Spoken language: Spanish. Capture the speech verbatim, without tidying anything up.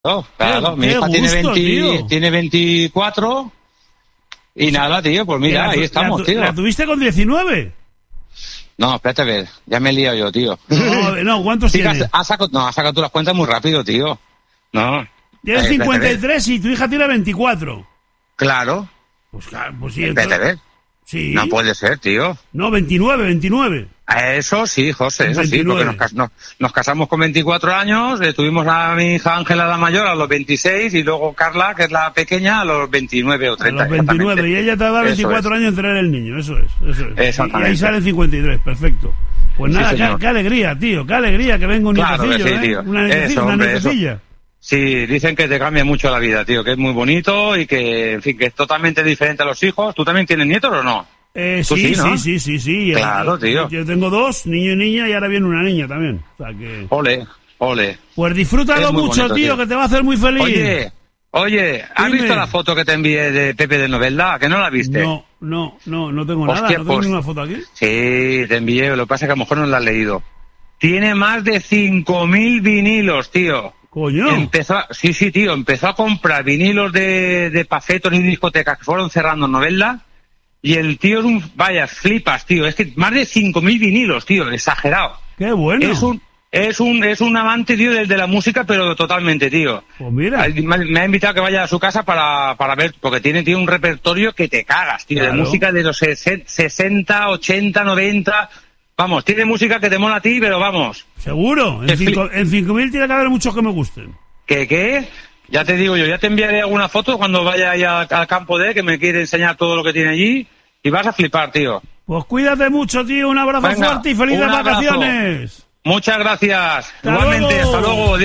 Oh, claro, mi hija tiene, veinte, tiene veinticuatro y nada, tío, pues mira, ahí estamos, la, tío. ¿La tuviste con diecinueve? No, espérate a ver, ya me he liado yo, tío. No, no, ¿cuántos sí, tienes? Has, has sacado, no, has sacado tú las cuentas muy rápido, tío. No. Tienes eh, cincuenta y tres y tu hija tiene veinticuatro. Claro. Pues claro, pues sí. Espérate a ver. Sí. No puede ser, tío. No, veintinueve, veintinueve. Eso sí, José, eso veintinueve. Sí, porque nos, nos, nos casamos con veinticuatro años, eh, tuvimos a mi hija Ángela la mayor a los veintiséis y luego Carla, que es la pequeña, a los veintinueve o treinta. A los veintinueve, y ella te da veinticuatro es. años en tener el niño, eso es, eso es. Exactamente. Y ahí salen cincuenta y tres, perfecto. Pues nada, sí, qué, qué alegría, tío, qué alegría que venga un claro nietecillo, sí, ¿eh? Tío. Una nietecilla, una nietecilla. Sí, dicen que te cambia mucho la vida, tío, que es muy bonito y que, en fin, que es totalmente diferente a los hijos. ¿Tú también tienes nietos o no? Eh, sí, sí, ¿no? sí, sí, sí, sí. Claro, tío. Yo tengo dos, niño y niña, y ahora viene una niña también. O sea que... Ole, ole. Pues disfrútalo mucho, bonito, tío, tío, que te va a hacer muy feliz. Oye, oye, ¿has Dime. visto la foto que te envié de Pepe de Novelda? ¿Que no la viste? No, no, no, no tengo Hostia, nada, no tengo pues, ninguna foto aquí. Sí, te envié, lo que pasa es que a lo mejor no la has leído. Tiene más de cinco mil vinilos, tío. Coño. Empezó a, sí, sí, tío, empezó a comprar vinilos de, de pafetos y discotecas que fueron cerrando Novelda. Y el tío es un... Vaya, flipas, tío. Es que más de cinco mil vinilos, tío. Exagerado. ¡Qué bueno! Es un es un, es un amante, tío, del de la música, pero totalmente, tío. Pues mira. Me ha invitado a que vaya a su casa para, para ver... Porque tiene, tío, un repertorio que te cagas, tío. Claro. De música de los sesenta, ochenta, noventa... Vamos, tiene música que te mola a ti, pero vamos. ¿Seguro? En cinco mil tiene que haber muchos que me gusten. ¿Qué, qué? Ya te digo yo, ya te enviaré alguna foto cuando vaya ahí al, al campo de, que me quiere enseñar todo lo que tiene allí, y vas a flipar, tío. Pues cuídate mucho, tío, un abrazo Venga, fuerte y felices vacaciones. Muchas gracias. Hasta Igualmente, luego. hasta luego.